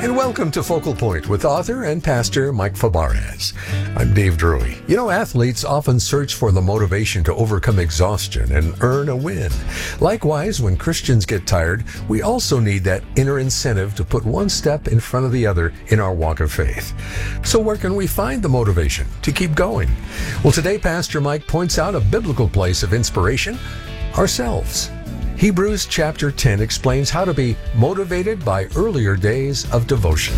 And welcome to Focal Point with author and pastor Mike Fabarez. I'm Dave Drury. You know, athletes often search for the motivation to overcome exhaustion and earn a win. Likewise, when Christians get tired, we also need that inner incentive to put one step in front of the other in our walk of faith. So where can we find the motivation to keep going? Well, today, Pastor Mike points out a biblical place of inspiration: ourselves. Hebrews chapter 10 explains how to be motivated by earlier days of devotion.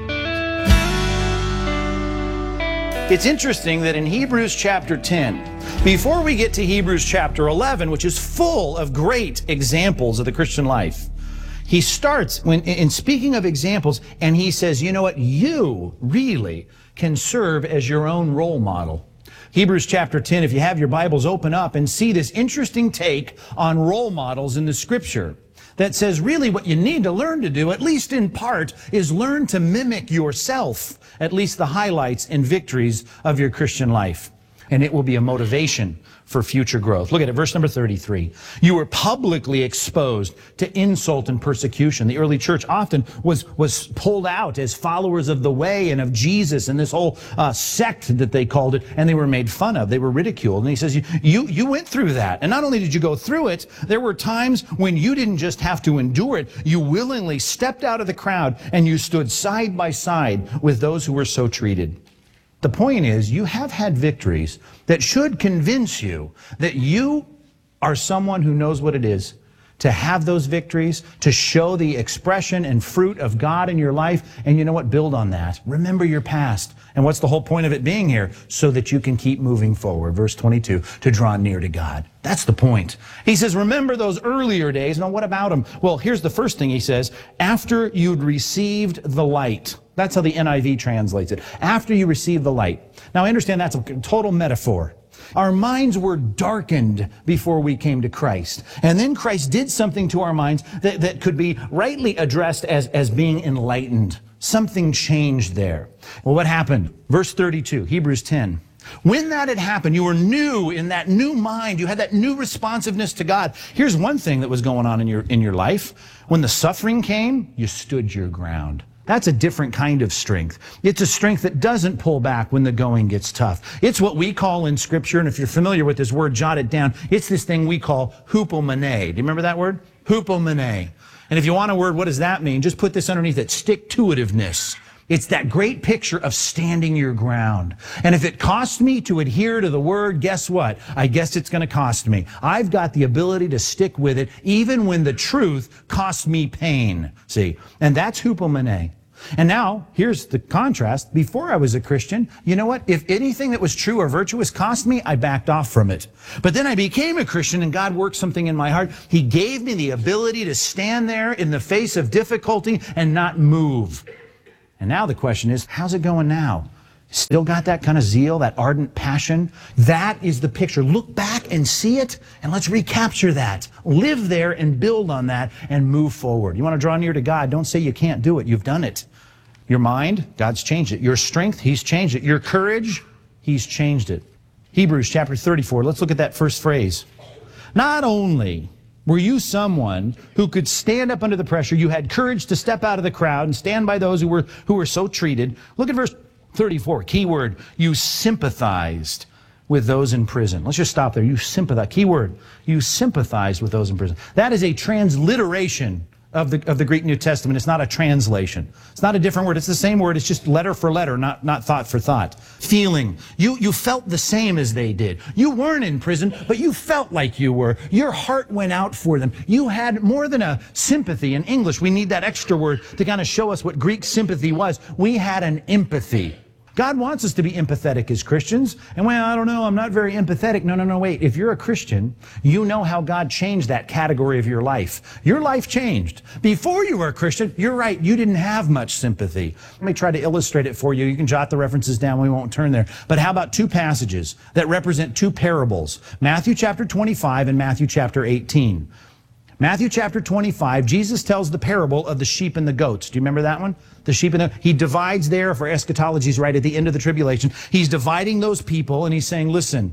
It's interesting that in Hebrews chapter 10, before we get to Hebrews chapter 11, which is full of great examples of the Christian life, he starts in speaking of examples, and he says, you know what, you really can serve as your own role model. Hebrews chapter 10, if you have your Bibles, open up and see this interesting take on role models in the Scripture that says really what you need to learn to do, at least in part, is learn to mimic yourself, at least the highlights and victories of your Christian life. And it will be a motivation for future growth. Look at it, verse number 33. You were publicly exposed to insult and persecution. The early church often was pulled out as followers of the way and of Jesus and this whole sect that they called it, and they were made fun of. They were ridiculed. And he says, you went through that. And not only did you go through it, there were times when you didn't just have to endure it. You willingly stepped out of the crowd and you stood side by side with those who were so treated. The point is, you have had victories that should convince you that you are someone who knows what it is to have those victories, to show the expression and fruit of God in your life. And you know what? Build on that. Remember your past. And what's the whole point of it being here? So that you can keep moving forward. Verse 22, to draw near to God. That's the point. He says, remember those earlier days. Now, what about them? Well, here's the first thing he says. After you'd received the light. That's how the NIV translates it. After you received the light. Now, I understand that's a total metaphor. Our minds were darkened before we came to Christ. And then Christ did something to our minds that could be rightly addressed as being enlightened. Something changed there. Well, what happened? Verse 32, Hebrews 10. When that had happened, you were new in that new mind. You had that new responsiveness to God. Here's one thing that was going on in your life. When the suffering came, you stood your ground. That's a different kind of strength. It's a strength that doesn't pull back when the going gets tough. It's what we call in Scripture, and if you're familiar with this word, jot it down. It's this thing we call hupomene. Do you remember that word? Hupomene. And if you want a word, what does that mean? Just put this underneath it, stick-to-itiveness. It's that great picture of standing your ground. And if it costs me to adhere to the word, guess what? I guess it's going to cost me. I've got the ability to stick with it even when the truth costs me pain. See? And that's hupomene. And now, here's the contrast. Before I was a Christian, you know what? If anything that was true or virtuous cost me, I backed off from it. But then I became a Christian and God worked something in my heart. He gave me the ability to stand there in the face of difficulty and not move. And now the question is, how's it going now? Still got that kind of zeal, that ardent passion? That is the picture. Look back and see it, and let's recapture that. Live there and build on that and move forward. You want to draw near to God, don't say you can't do it. You've done it. Your mind, God's changed it. Your strength, He's changed it. Your courage, He's changed it. Hebrews chapter 34, let's look at that first phrase. Not only were you someone who could stand up under the pressure, you had courage to step out of the crowd and stand by those who were so treated. Look at verse 34, key word, you sympathized with those in prison. Let's just stop there. You sympathize. Key word, you sympathized with those in prison. That is a transliteration of the Greek New Testament. It's not a translation. It's not a different word. It's the same word. It's just letter for letter, not thought for thought. Feeling. You felt the same as they did. You weren't in prison, but you felt like you were. Your heart went out for them. You had more than a sympathy. In English, we need that extra word to kind of show us what Greek sympathy was. We had an empathy. God wants us to be empathetic as Christians. And well, I don't know, I'm not very empathetic. No, wait. If you're a Christian, you know how God changed that category of your life. Your life changed. Before you were a Christian, you're right, you didn't have much sympathy. Let me try to illustrate it for you. You can jot the references down. We won't turn there. But how about two passages that represent two parables? Matthew chapter 25 and Matthew chapter 18. Matthew chapter 25, Jesus tells the parable of the sheep and the goats. Do you remember that one? The sheep and he divides there, for eschatology is right at the end of the tribulation. He's dividing those people and he's saying, listen,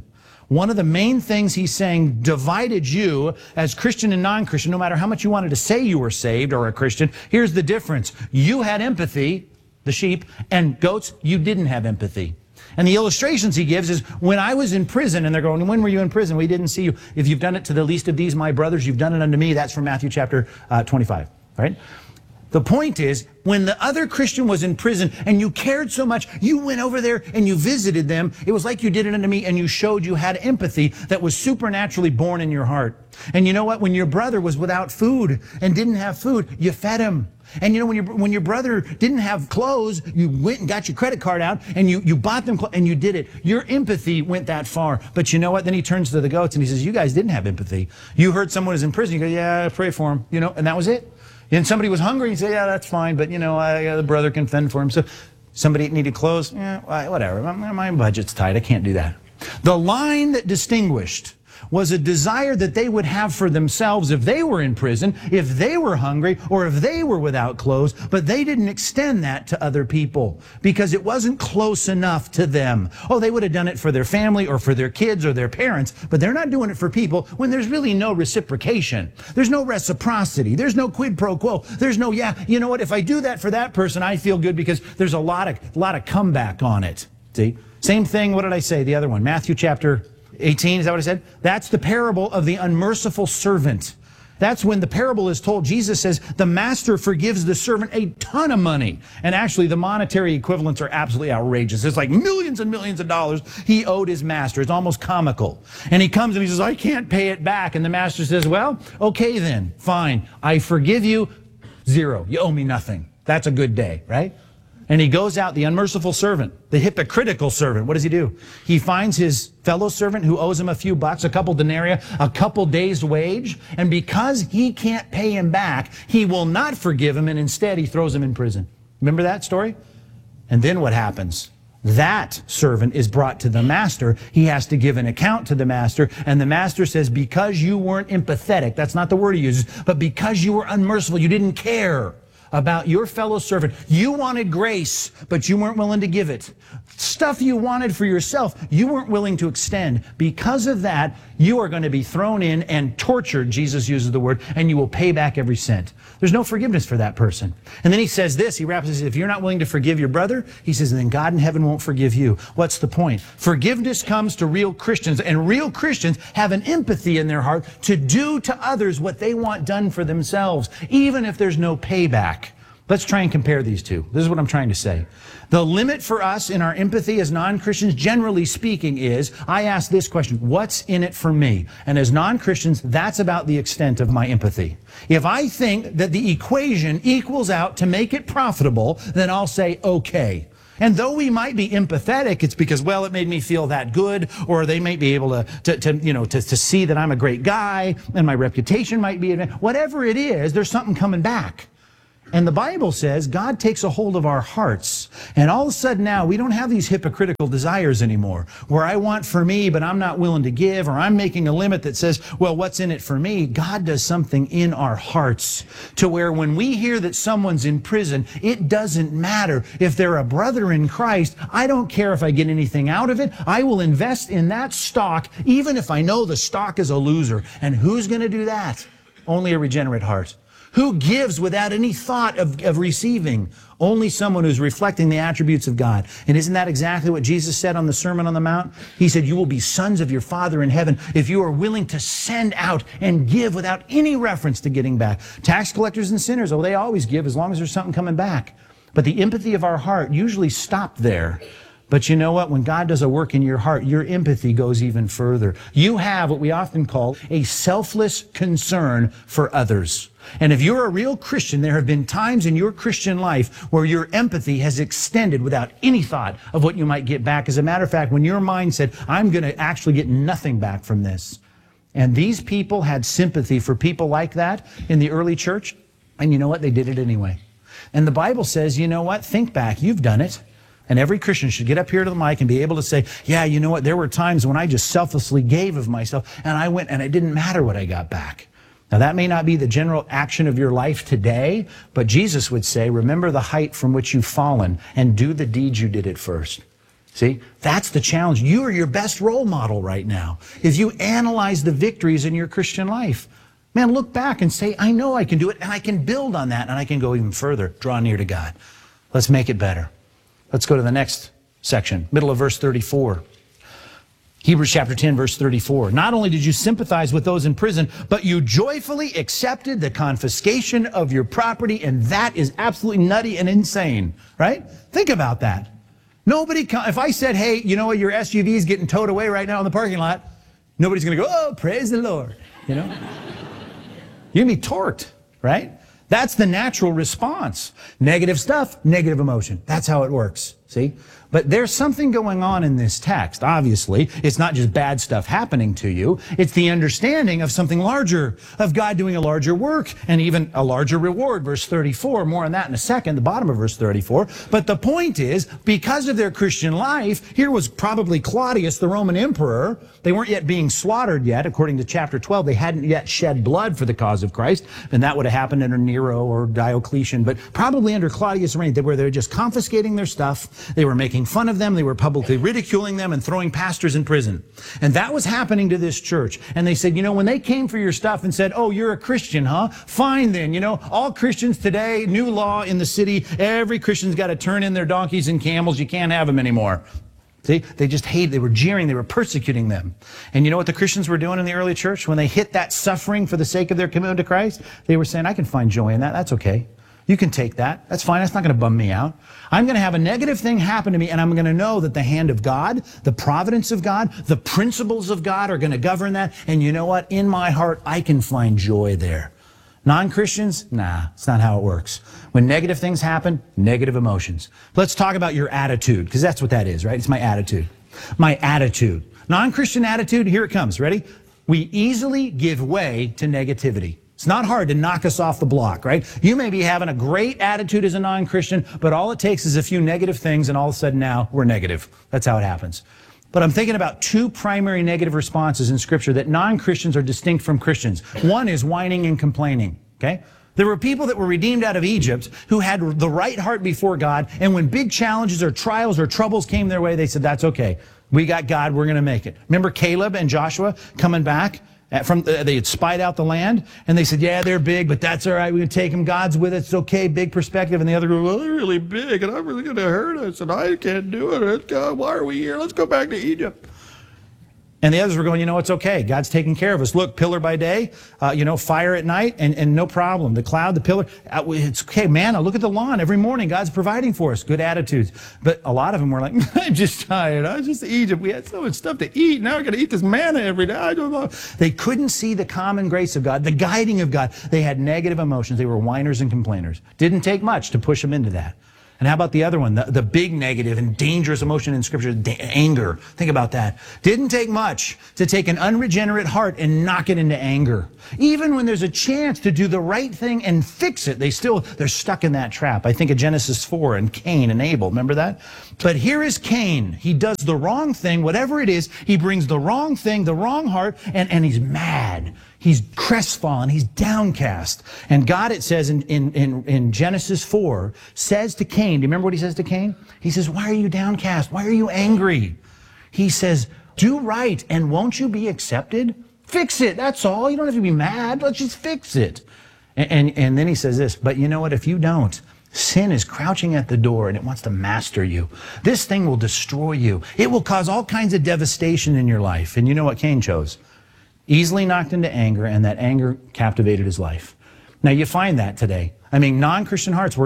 One of the main things he's saying divided you as Christian and non-Christian, no matter how much you wanted to say you were saved or a Christian. Here's the difference. You had empathy, the sheep, and goats, you didn't have empathy. And the illustrations he gives is, when I was in prison, and they're going, when were you in prison? We didn't see you. If you've done it to the least of these, my brothers, you've done it unto me. That's from Matthew chapter 25, right? The point is, when the other Christian was in prison and you cared so much, you went over there and you visited them. It was like you did it unto me, and you showed you had empathy that was supernaturally born in your heart. And you know what? When your brother was without food and didn't have food, you fed him. And you know, when your brother didn't have clothes, you went and got your credit card out and you bought them clothes and you did it. Your empathy went that far. But you know what? Then he turns to the goats and he says, you guys didn't have empathy. You heard someone was in prison. You go, yeah, pray for him. You know, and that was it. And somebody was hungry, you say, yeah, that's fine, but, you know, the brother can fend for him. So somebody needed clothes, yeah, whatever, my budget's tight, I can't do that. The line that distinguished was a desire that they would have for themselves if they were in prison, if they were hungry, or if they were without clothes, but they didn't extend that to other people because it wasn't close enough to them. Oh, they would have done it for their family or for their kids or their parents, but they're not doing it for people when there's really no reciprocation. There's no reciprocity. There's no quid pro quo. There's no, yeah, you know what, if I do that for that person, I feel good because there's a lot of comeback on it. See? Same thing, what did I say, the other one? Matthew chapter 18, is that what I said? That's the parable of the unmerciful servant. That's when the parable is told. Jesus says the master forgives the servant a ton of money. And actually, the monetary equivalents are absolutely outrageous. It's like millions and millions of dollars he owed his master. It's almost comical. And he comes and he says, I can't pay it back. And the master says, well, okay then, fine. I forgive you, zero. You owe me nothing. That's a good day, right? And he goes out, the unmerciful servant, the hypocritical servant. What does he do? He finds his fellow servant who owes him a few bucks, a couple denarii, a couple days' wage. And because he can't pay him back, he will not forgive him, and instead he throws him in prison. Remember that story? And then what happens? That servant is brought to the master. He has to give an account to the master. And the master says, because you weren't empathetic, that's not the word he uses, but because you were unmerciful, you didn't care about your fellow servant. You wanted grace, but you weren't willing to give it. Stuff you wanted for yourself, you weren't willing to extend. Because of that, you are going to be thrown in and tortured, Jesus uses the word, and you will pay back every cent. There's no forgiveness for that person. And then he says this, he wraps it, he says, if you're not willing to forgive your brother, he says, then God in heaven won't forgive you. What's the point? Forgiveness comes to real Christians, and real Christians have an empathy in their heart to do to others what they want done for themselves, even if there's no payback. Let's try and compare these two. This is what I'm trying to say. The limit for us in our empathy as non-Christians, generally speaking, is, I ask this question, what's in it for me? And as non-Christians, that's about the extent of my empathy. If I think that the equation equals out to make it profitable, then I'll say, okay. And though we might be empathetic, it's because, well, it made me feel that good, or they might be able to see that I'm a great guy, and my reputation might be, whatever it is, there's something coming back. And the Bible says God takes a hold of our hearts. And all of a sudden now, we don't have these hypocritical desires anymore, where I want for me, but I'm not willing to give, or I'm making a limit that says, well, what's in it for me? God does something in our hearts to where when we hear that someone's in prison, it doesn't matter if they're a brother in Christ. I don't care if I get anything out of it. I will invest in that stock, even if I know the stock is a loser. And who's going to do that? Only a regenerate heart. Who gives without any thought of receiving? Only someone who's reflecting the attributes of God. And isn't that exactly what Jesus said on the Sermon on the Mount? He said, you will be sons of your Father in heaven if you are willing to send out and give without any reference to getting back. Tax collectors and sinners, oh, they always give as long as there's something coming back. But the empathy of our heart usually stopped there. But you know what? When God does a work in your heart, your empathy goes even further. You have what we often call a selfless concern for others. And if you're a real Christian, there have been times in your Christian life where your empathy has extended without any thought of what you might get back. As a matter of fact, when your mind said, I'm going to actually get nothing back from this. And these people had sympathy for people like that in the early church. And you know what? They did it anyway. And the Bible says, you know what? Think back. You've done it. And every Christian should get up here to the mic and be able to say, yeah, you know what? There were times when I just selflessly gave of myself, and I went, and it didn't matter what I got back. Now, that may not be the general action of your life today, but Jesus would say, remember the height from which you've fallen, and do the deeds you did at first. See, that's the challenge. You are your best role model right now. If you analyze the victories in your Christian life, man, look back and say, I know I can do it, and I can build on that, and I can go even further, draw near to God. Let's make it better. Let's go to the next section, middle of verse 34. Hebrews chapter 10, verse 34. Not only did you sympathize with those in prison, but you joyfully accepted the confiscation of your property, and that is absolutely nutty and insane, right? Think about that. If I said, hey, you know what, your SUV is getting towed away right now in the parking lot, nobody's going to go, oh, praise the Lord, you know? You're going to be torqued, right? That's the natural response. Negative stuff, negative emotion. That's how it works, see? But there's something going on in this text, obviously. It's not just bad stuff happening to you. It's the understanding of something larger, of God doing a larger work and even a larger reward. Verse 34, more on that in a second, the bottom of verse 34. But the point is, because of their Christian life, here was probably Claudius, the Roman emperor. They weren't yet being slaughtered yet. According to chapter 12, they hadn't yet shed blood for the cause of Christ. And that would have happened under Nero or Diocletian, but probably under Claudius' reign, where they were just confiscating their stuff. They were making fun of them. They were publicly ridiculing them and throwing pastors in prison. And that was happening to this church. And they said, you know, when they came for your stuff and said, oh, you're a Christian, huh? Fine then. You know, all Christians today, new law in the city, every Christian's got to turn in their donkeys and camels. You can't have them anymore. See, they just hated, they were jeering, they were persecuting them. And you know what the Christians were doing in the early church? When they hit that suffering for the sake of their commitment to Christ, they were saying, I can find joy in that. That's okay. You can take that. That's fine. That's not going to bum me out. I'm going to have a negative thing happen to me, and I'm going to know that the hand of God, the providence of God, the principles of God are going to govern that. And you know what? In my heart, I can find joy there. Non-Christians? Nah, it's not how it works. When negative things happen, negative emotions. Let's talk about your attitude, because that's what that is, right? It's my attitude. My attitude. Non-Christian attitude, here it comes. Ready? We easily give way to negativity. It's not hard to knock us off the block, right? You may be having a great attitude as a non-Christian, but all it takes is a few negative things, and all of a sudden now we're negative. That's how it happens. But I'm thinking about two primary negative responses in Scripture that non-Christians are distinct from Christians. One is whining and complaining, okay? There were people that were redeemed out of Egypt who had the right heart before God, and when big challenges or trials or troubles came their way, they said, that's okay. We got God, we're going to make it. Remember Caleb and Joshua coming back? They had spied out the land, and they said, yeah, they're big, but that's all right. We can take them. God's with us. It's okay. Big perspective. And the other go, well, they're really big, and I'm really going to hurt us, and I can't do it. Why are we here? Let's go back to Egypt. And the others were going, you know, it's okay. God's taking care of us. Look, pillar by day, fire at night, and no problem. The cloud, the pillar, it's okay. Man, look at the lawn every morning. God's providing for us. Good attitudes. But a lot of them were like, I'm just tired. I was just Egypt. We had so much stuff to eat. Now I got to eat this manna every day. I don't know. They couldn't see the common grace of God, the guiding of God. They had negative emotions. They were whiners and complainers. Didn't take much to push them into that. And how about the other one, the big negative and dangerous emotion in Scripture, anger? Think about that. Didn't take much to take an unregenerate heart and knock it into anger. Even when there's a chance to do the right thing and fix it, they're stuck in that trap. I think of Genesis 4 and Cain and Abel. Remember that? But here is Cain. He does the wrong thing, whatever it is. He brings the wrong thing, the wrong heart, and he's mad. He's crestfallen. He's downcast. And God, it says in Genesis 4, says to Cain, do you remember what he says to Cain? He says, why are you downcast? Why are you angry? He says, do right, and won't you be accepted? Fix it. That's all. You don't have to be mad. Let's just fix it. And then he says this, but you know what? If you don't, sin is crouching at the door, and it wants to master you. This thing will destroy you. It will cause all kinds of devastation in your life. And you know what Cain chose? Easily knocked into anger, and that anger captivated his life. Now, you find that today. I mean, non-Christian hearts,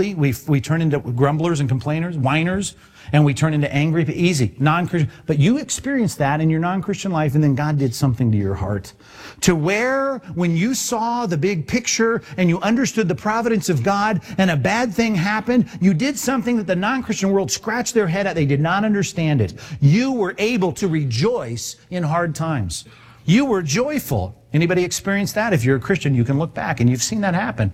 we turn into grumblers and complainers, whiners, and we turn into angry, easy, non-Christian. But you experienced that in your non-Christian life, and then God did something to your heart. To where, when you saw the big picture and you understood the providence of God and a bad thing happened, you did something that the non-Christian world scratched their head at. They did not understand it. You were able to rejoice in hard times. You were joyful. Anybody experienced that? If you're a Christian, you can look back and you've seen that happen.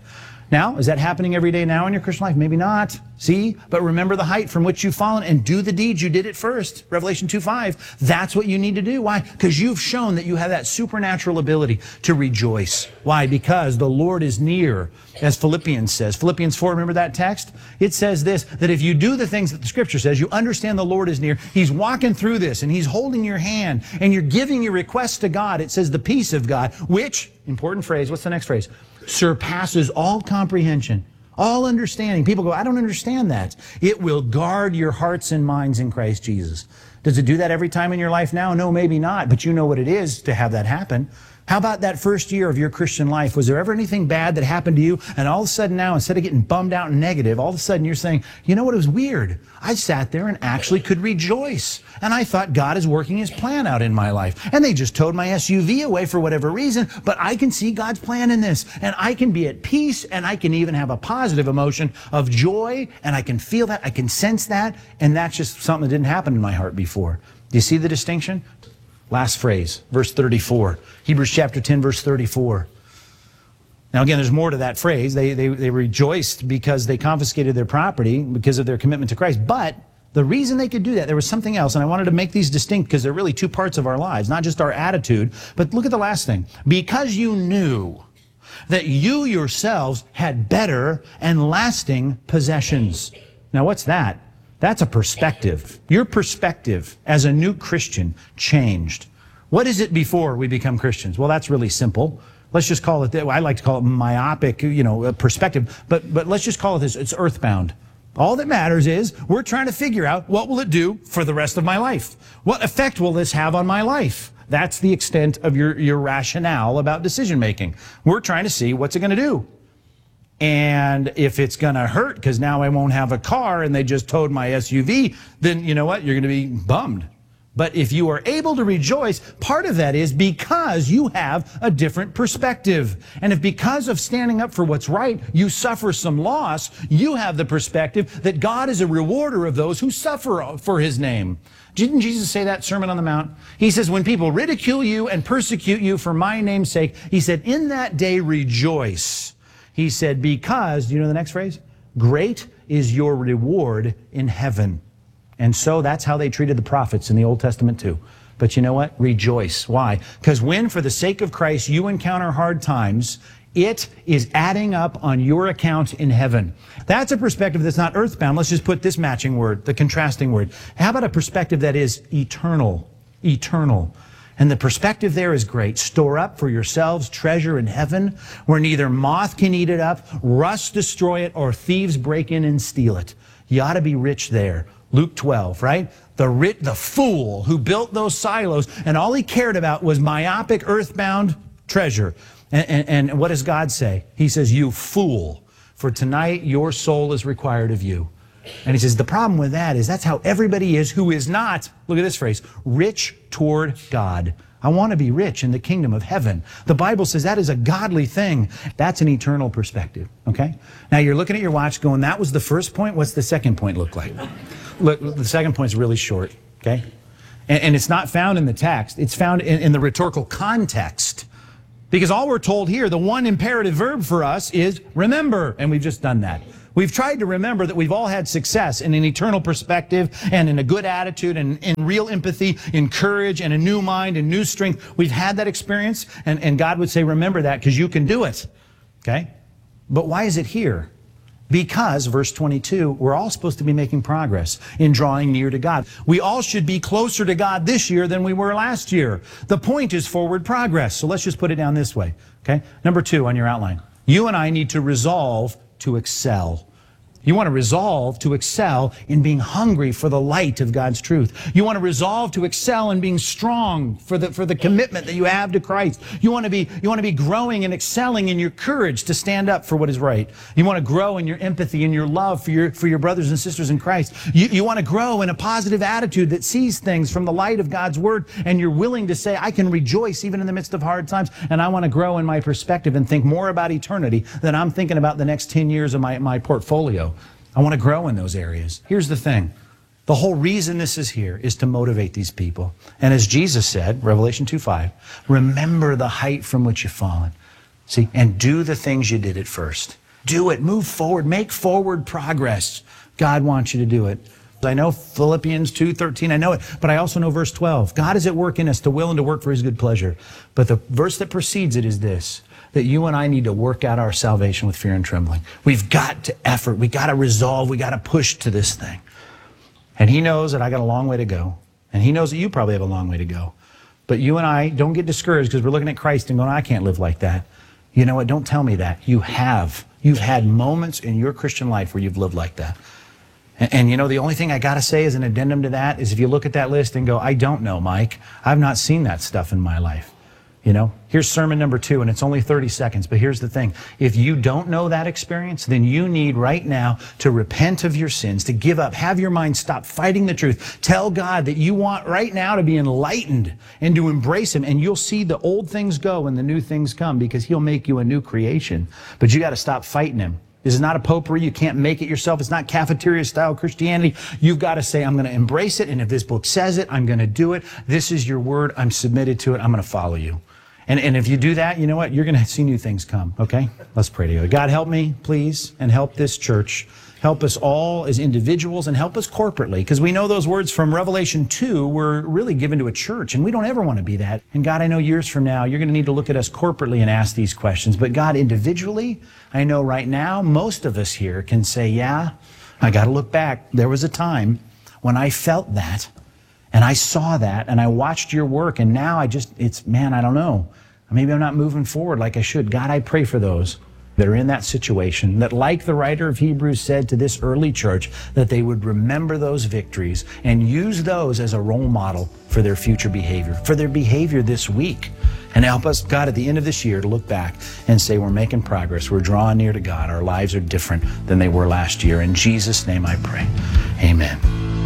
Now, is that happening every day now in your Christian life? Maybe not. See? But remember the height from which you've fallen and do the deeds you did at first. Revelation 2:5. That's what you need to do. Why? Because you've shown that you have that supernatural ability to rejoice. Why? Because the Lord is near, as Philippians says. Philippians 4, remember that text? It says this, that if you do the things that the Scripture says, you understand the Lord is near. He's walking through this and He's holding your hand and you're giving your requests to God. It says the peace of God, which, important phrase, what's the next phrase? Surpasses all comprehension, all understanding. People go, I don't understand that. It will guard your hearts and minds in Christ Jesus. Does it do that every time in your life now? No, maybe not, but you know what it is to have that happen. How about that first year of your Christian life? Was there ever anything bad that happened to you? And all of a sudden now, instead of getting bummed out and negative, all of a sudden you're saying, you know what, it was weird. I sat there and actually could rejoice. And I thought God is working His plan out in my life. And they just towed my SUV away for whatever reason, but I can see God's plan in this. And I can be at peace, and I can even have a positive emotion of joy, and I can feel that, I can sense that, and that's just something that didn't happen in my heart before. Do you see the distinction? Last phrase, verse 34. Hebrews chapter 10, verse 34. Now again, there's more to that phrase. They rejoiced because they confiscated their property because of their commitment to Christ. But the reason they could do that, there was something else. And I wanted to make these distinct because they're really two parts of our lives, not just our attitude. But look at the last thing. Because you knew that you yourselves had better and lasting possessions. Now what's that? That's a perspective. Your perspective as a new Christian changed. What is it before we become Christians? Well, that's really simple. Let's just call it that. I like to call it myopic, perspective. But let's just call it this. It's earthbound. All that matters is we're trying to figure out what will it do for the rest of my life? What effect will this have on my life? That's the extent of your rationale about decision making. We're trying to see what's it going to do. And if it's going to hurt because now I won't have a car and they just towed my SUV, then you know what? You're going to be bummed. But if you are able to rejoice, part of that is because you have a different perspective. And if because of standing up for what's right, you suffer some loss, you have the perspective that God is a rewarder of those who suffer for His name. Didn't Jesus say that, Sermon on the Mount? He says, when people ridicule you and persecute you for my name's sake, He said, in that day rejoice. He said, because, do you know the next phrase? Great is your reward in heaven. And so that's how they treated the prophets in the Old Testament too. But you know what? Rejoice. Why? Because when, for the sake of Christ, you encounter hard times, it is adding up on your account in heaven. That's a perspective that's not earthbound. Let's just put this matching word, the contrasting word. How about a perspective that is eternal? Eternal. And the perspective there is great. Store up for yourselves treasure in heaven where neither moth can eat it up, rust destroy it, or thieves break in and steal it. You ought to be rich there. Luke 12, right? The fool who built those silos and all he cared about was myopic earthbound treasure. And what does God say? He says, you fool, for tonight your soul is required of you. And he says, the problem with that is that's how everybody is who is not, look at this phrase, rich toward God. I want to be rich in the kingdom of heaven. The Bible says that is a godly thing. That's an eternal perspective, okay? Now you're looking at your watch going, that was the first point. What's the second point look like? Look, the second point is really short, okay? And it's not found in the text. It's found in the rhetorical context. Because all we're told here, the one imperative verb for us is remember. And we've just done that. We've tried to remember that we've all had success in an eternal perspective and in a good attitude and in real empathy, in courage and a new mind and new strength. We've had that experience, and God would say, remember that because you can do it. Okay? But why is it here? Because, verse 22, we're all supposed to be making progress in drawing near to God. We all should be closer to God this year than we were last year. The point is forward progress. So let's just put it down this way. Okay? Number 2 on your outline. You and I need to resolve to excel. You want to resolve to excel in being hungry for the light of God's truth. You want to resolve to excel in being strong for the commitment that you have to Christ. You want to be growing and excelling in your courage to stand up for what is right. You want to grow in your empathy and your love for your brothers and sisters in Christ. You want to grow in a positive attitude that sees things from the light of God's word, and you're willing to say, I can rejoice even in the midst of hard times, and I want to grow in my perspective and think more about eternity than I'm thinking about the next 10 years of my portfolio. I want to grow in those areas. Here's the thing. The whole reason this is here is to motivate these people. And as Jesus said, Revelation 2:5, remember the height from which you've fallen. See, and do the things you did at first. Do it. Move forward. Make forward progress. God wants you to do it. I know Philippians 2:13, I know it, but I also know verse 12. God is at work in us to will and to work for his good pleasure. But the verse that precedes it is this, that you and I need to work out our salvation with fear and trembling. We've got to effort. We got to resolve. We got to push to this thing. And he knows that I got a long way to go. And he knows that you probably have a long way to go. But you and I don't get discouraged because we're looking at Christ and going, I can't live like that. You know what? Don't tell me that. You have. You've had moments in your Christian life where you've lived like that. And you know, the only thing I got to say as an addendum to that is if you look at that list and go, I don't know, Mike. I've not seen that stuff in my life. You know, here's sermon number 2, and it's only 30 seconds. But here's the thing. If you don't know that experience, then you need right now to repent of your sins, to give up, have your mind stop fighting the truth. Tell God that you want right now to be enlightened and to embrace him. And you'll see the old things go and the new things come because he'll make you a new creation. But you got to stop fighting him. This is not a potpourri. You can't make it yourself. It's not cafeteria-style Christianity. You've got to say, I'm going to embrace it, and if this book says it, I'm going to do it. This is your word. I'm submitted to it. I'm going to follow you. And if you do that, you know what? You're going to see new things come, okay? Let's pray together. God, help me, please, and help this church. Help us all as individuals and help us corporately, because we know those words from Revelation 2 were really given to a church, and we don't ever want to be that. And God, I know years from now, you're going to need to look at us corporately and ask these questions. But God, individually, I know right now, most of us here can say, yeah, I got to look back. There was a time when I felt that, and I saw that, and I watched your work, and now I don't know. Maybe I'm not moving forward like I should. God, I pray for those that are in that situation, that like the writer of Hebrews said to this early church, that they would remember those victories and use those as a role model for their future behavior, for their behavior this week. And help us, God, at the end of this year to look back and say we're making progress, we're drawing near to God, our lives are different than they were last year. In Jesus' name I pray, amen.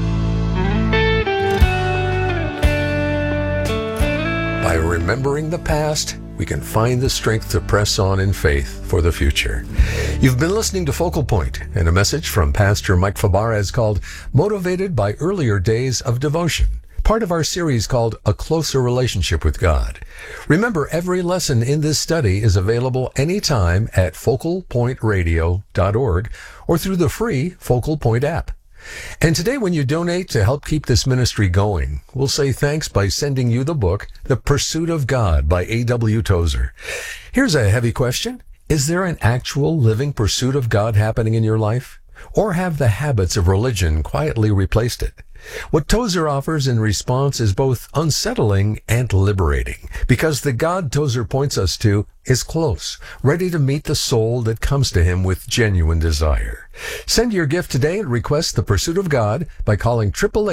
By remembering the past, we can find the strength to press on in faith for the future. You've been listening to Focal Point and a message from Pastor Mike Fabarez called Motivated by Earlier Days of Devotion, part of our series called A Closer Relationship with God. Remember, every lesson in this study is available anytime at focalpointradio.org or through the free Focal Point app. And today, when you donate to help keep this ministry going, we'll say thanks by sending you the book, The Pursuit of God by A.W. Tozer. Here's a heavy question. Is there an actual living pursuit of God happening in your life? Or have the habits of religion quietly replaced it? What Tozer offers in response is both unsettling and liberating, because the God Tozer points us to is close, ready to meet the soul that comes to him with genuine desire. Send your gift today and request The Pursuit of God by calling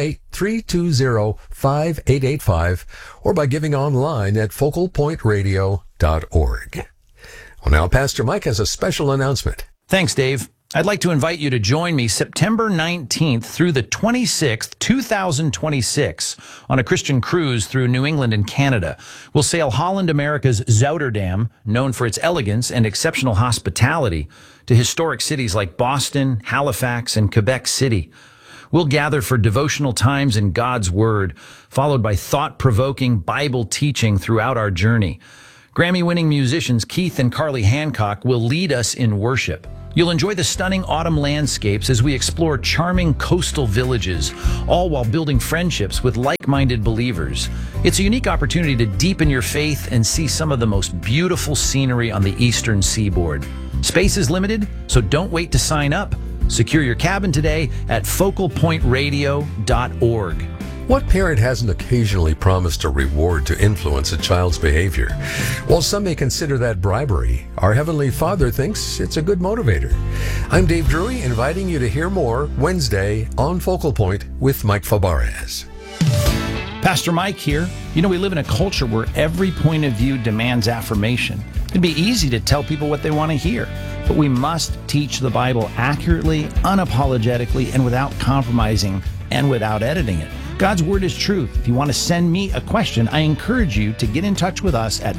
888-320-5885 or by giving online at focalpointradio.org. Well, now Pastor Mike has a special announcement. Thanks, Dave. I'd like to invite you to join me September 19th through the 26th, 2026, on a Christian cruise through New England and Canada. We'll sail Holland America's Zouterdam, known for its elegance and exceptional hospitality, to historic cities like Boston, Halifax, and Quebec City. We'll gather for devotional times in God's Word, followed by thought-provoking Bible teaching throughout our journey. Grammy-winning musicians Keith and Carly Hancock will lead us in worship. You'll enjoy the stunning autumn landscapes as we explore charming coastal villages, all while building friendships with like-minded believers. It's a unique opportunity to deepen your faith and see some of the most beautiful scenery on the eastern seaboard. Space is limited, so don't wait to sign up. Secure your cabin today at focalpointradio.org. What parent hasn't occasionally promised a reward to influence a child's behavior? While some may consider that bribery, our Heavenly Father thinks it's a good motivator. I'm Dave Drury, inviting you to hear more Wednesday on Focal Point with Mike Fabarez. Pastor Mike here. You know, we live in a culture where every point of view demands affirmation. It'd be easy to tell people what they want to hear, but we must teach the Bible accurately, unapologetically, and without compromising and without editing it. God's Word is truth. If you want to send me a question, I encourage you to get in touch with us at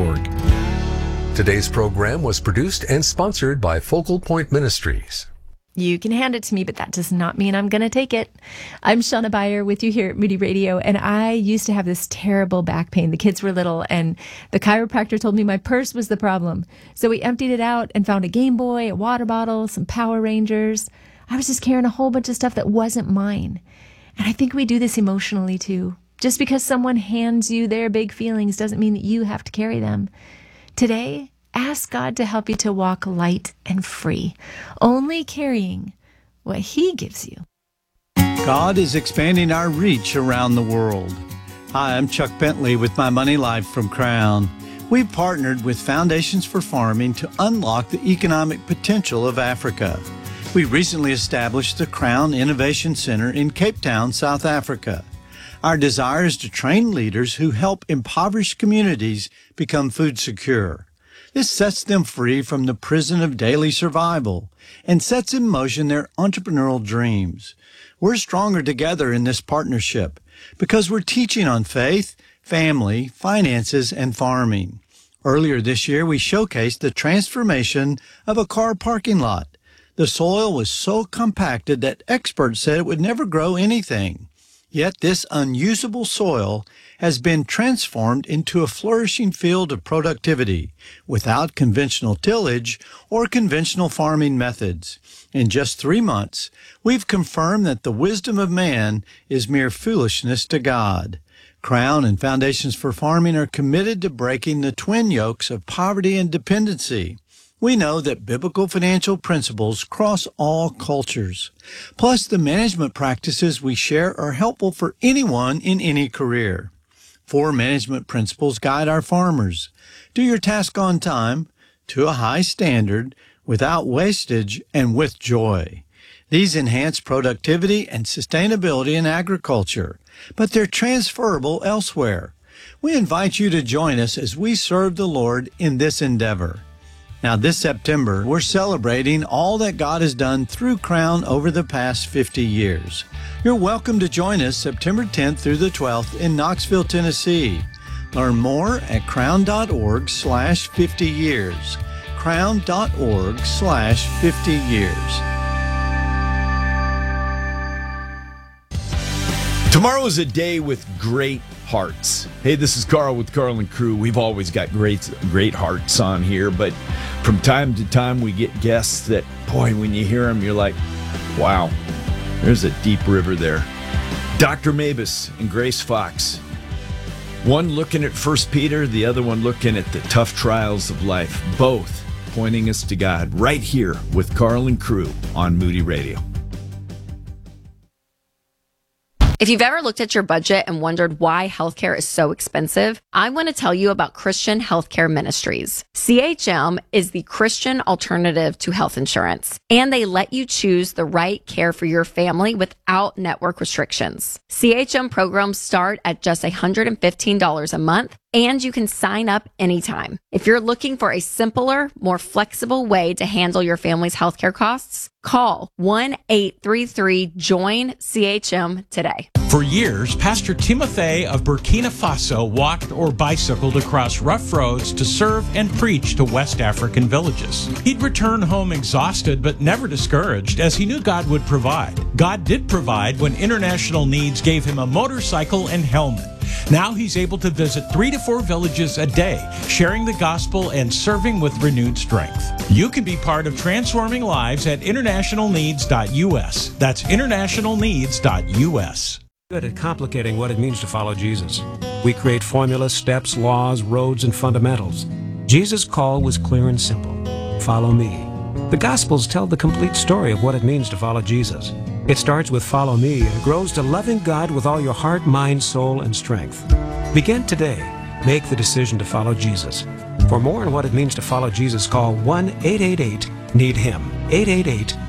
focalpointradio.org. Today's program was produced and sponsored by Focal Point Ministries. You can hand it to me, but that does not mean I'm going to take it. I'm Shauna Beyer with you here at Moody Radio, and I used to have this terrible back pain. The kids were little, and the chiropractor told me my purse was the problem. So we emptied it out and found a Game Boy, a water bottle, some Power Rangers. I was just carrying a whole bunch of stuff that wasn't mine. And I think we do this emotionally too. Just because someone hands you their big feelings doesn't mean that you have to carry them. Today, ask God to help you to walk light and free, only carrying what He gives you. God is expanding our reach around the world. Hi, I'm Chuck Bentley with My Money Life from Crown. We've partnered with Foundations for Farming to unlock the economic potential of Africa. We recently established the Crown Innovation Center in Cape Town, South Africa. Our desire is to train leaders who help impoverished communities become food secure. This sets them free from the prison of daily survival and sets in motion their entrepreneurial dreams. We're stronger together in this partnership because we're teaching on faith, family, finances, and farming. Earlier this year, we showcased the transformation of a car parking lot. The soil was so compacted that experts said it would never grow anything. Yet this unusable soil has been transformed into a flourishing field of productivity without conventional tillage or conventional farming methods. In just 3 months, we've confirmed that the wisdom of man is mere foolishness to God. Crown and Foundations for Farming are committed to breaking the twin yokes of poverty and dependency. We know that biblical financial principles cross all cultures. Plus, the management practices we share are helpful for anyone in any career. 4 management principles guide our farmers. Do your task on time, to a high standard, without wastage, and with joy. These enhance productivity and sustainability in agriculture, but they're transferable elsewhere. We invite you to join us as we serve the Lord in this endeavor. Now, this September, we're celebrating all that God has done through Crown over the past 50 years. You're welcome to join us September 10th through the 12th in Knoxville, Tennessee. Learn more at crown.org/50 years. crown.org/50 years. Tomorrow is a day with great hearts. Hey, this is Carl with Carl and Crew. We've always got great hearts on here, but from time to time we get guests that, boy, when you hear them, you're like, wow, there's a deep river there. Dr. Mavis and Grace Fox. One looking at 1 Peter, the other one looking at the tough trials of life, both pointing us to God right here with Carl and Crew on Moody Radio. If you've ever looked at your budget and wondered why healthcare is so expensive, I want to tell you about Christian Healthcare Ministries. CHM is the Christian alternative to health insurance, and they let you choose the right care for your family without network restrictions. CHM programs start at just $115 a month, and you can sign up anytime. If you're looking for a simpler, more flexible way to handle your family's healthcare costs, call 1-833-JOIN-CHM today. For years, Pastor Timothy of Burkina Faso walked or bicycled across rough roads to serve and preach to West African villages. He'd return home exhausted but never discouraged, as he knew God would provide. God did provide when International Needs gave him a motorcycle and helmet. Now he's able to visit 3 to 4 villages a day, sharing the gospel and serving with renewed strength. You can be part of transforming lives at internationalneeds.us. That's internationalneeds.us. Good at complicating what it means to follow Jesus. We create formulas, steps, laws, roads, and fundamentals. Jesus' call was clear and simple. Follow me. The Gospels tell the complete story of what it means to follow Jesus. It starts with follow me and grows to loving God with all your heart, mind, soul, and strength. Begin today. Make the decision to follow Jesus. For more on what it means to follow Jesus, call 1-888-NEED-HIM. 888